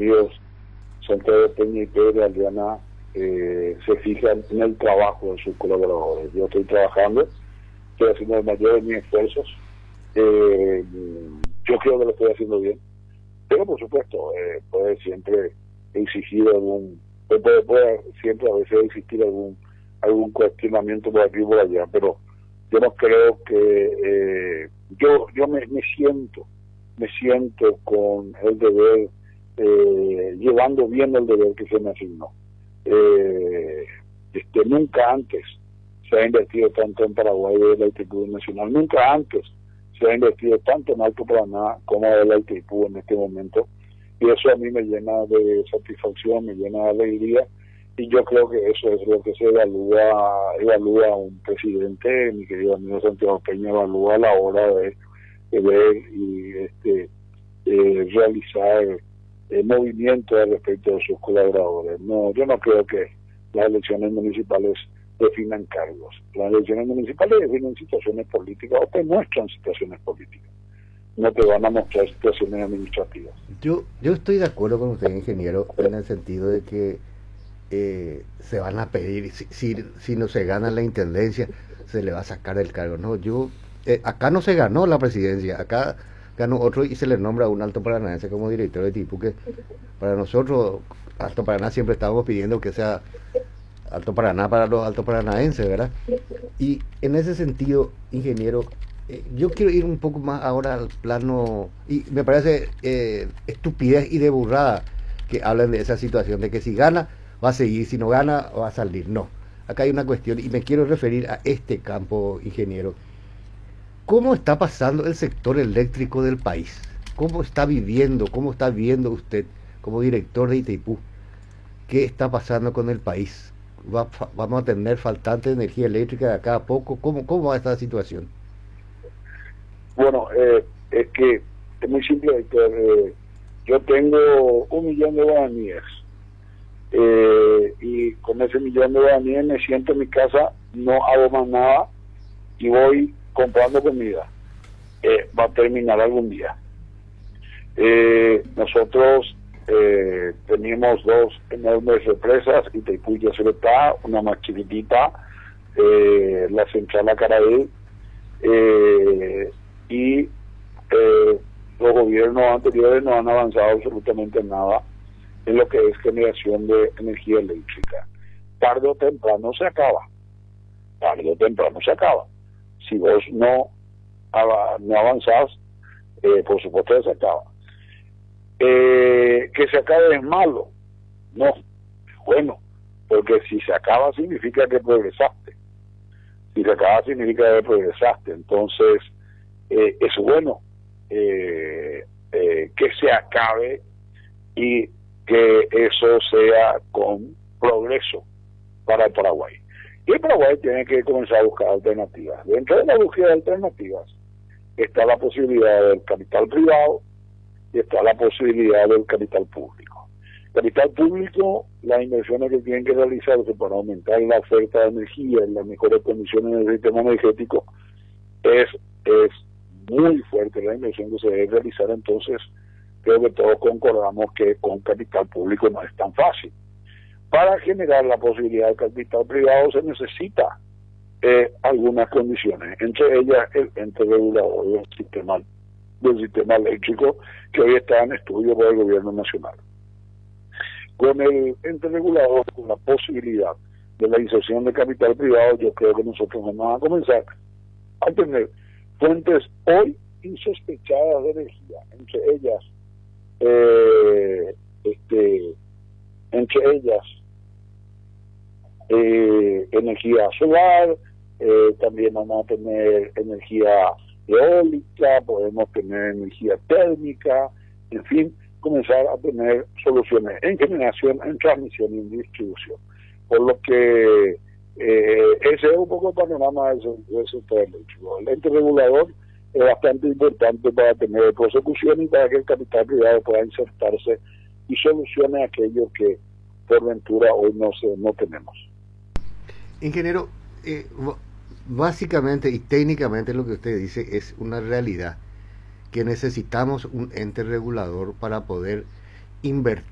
amigos Santiago Peña y Pedro Adriana se fijan en el trabajo de sus colaboradores. Yo estoy trabajando, estoy haciendo el mayor de mis esfuerzos. Yo creo que lo estoy haciendo bien, pero por supuesto puede siempre exigir puede siempre a veces existir algún cuestionamiento por aquí y por allá, pero yo no creo que yo me siento con el deber, llevando bien el deber que se me asignó. Nunca antes se ha invertido tanto en Paraguay de la Itaipu Nacional, nunca antes se ha invertido tanto en Alto Paraná como de la Itaipu en este momento, y eso a mí me llena de satisfacción, me llena de alegría, y yo creo que eso es lo que se evalúa un presidente. Mi querido amigo Santiago Peña evalúa a la hora de ver y realizar movimientos respecto de sus colaboradores. No, yo no creo que las elecciones municipales definan cargos. Las elecciones municipales definen situaciones políticas o te muestran situaciones políticas. No te van a mostrar situaciones administrativas. Yo estoy de acuerdo con usted, ingeniero, en el sentido de que se van a pedir, si no se gana la intendencia, se le va a sacar el cargo. No, acá no se ganó la presidencia, acá ganó otro y se le nombra a un alto paranaense como director de tipo, que para nosotros, Alto Paraná, siempre estábamos pidiendo que sea Alto Paraná para los alto paranaenses, ¿verdad? Y en ese sentido, ingeniero, yo quiero ir un poco más ahora al plano, y me parece estupidez y de burrada que hablen de esa situación, de que si gana va a seguir, si no gana va a salir. No, acá hay una cuestión y me quiero referir a este campo, ingeniero. ¿Cómo está pasando el sector eléctrico del país? ¿Cómo está viviendo usted como director de Itaipu? ¿Qué está pasando con el país? ¿Vamos a tener faltante de energía eléctrica de acá a poco? ¿Cómo va esta situación? Bueno, es que es muy simple, Héctor. Yo tengo 1 millón de guaraníes, y con ese 1 millón de guaraníes me siento en mi casa, no hago más nada y voy comprando comida. Va a terminar algún día. Nosotros teníamos 2 enormes represas, Itaipú y Yacyretá, una más chiquitita, la central Acaraí, y los gobiernos anteriores no han avanzado absolutamente nada en lo que es generación de energía eléctrica. Tarde o temprano se acaba. Si vos no avanzás, por supuesto se acaba. Que se acabe es malo, no, es bueno, porque si se acaba significa que progresaste. Entonces es bueno que se acabe y que eso sea con progreso para el Paraguay. Y el Paraguay tiene que comenzar a buscar alternativas. Dentro de la búsqueda de alternativas está la posibilidad del capital privado y está la posibilidad del capital público. Capital público, las inversiones que tienen que realizarse para aumentar la oferta de energía en las mejores condiciones del sistema energético, es muy fuerte la inversión que se debe realizar. Entonces creo que todos concordamos que con capital público no es tan fácil. Para generar la posibilidad de capital privado se necesita algunas condiciones, entre ellas el ente regulador del sistema eléctrico, que hoy está en estudio por el gobierno nacional. Con el ente regulador, con la posibilidad de la inserción de capital privado, yo creo que nosotros vamos a comenzar a tener fuentes hoy insospechadas de energía, entre ellas energía solar, también vamos a tener energía eólica, podemos tener energía térmica, en fin, comenzar a tener soluciones en generación, en transmisión y en distribución. Por lo que ese es un poco el panorama del sector eléctrico. El ente regulador es bastante importante para tener prosecución y para que el capital privado pueda insertarse y solucione aquello que por ventura hoy no tenemos. Ingeniero, básicamente y técnicamente lo que usted dice es una realidad, que necesitamos un ente regulador para poder invertir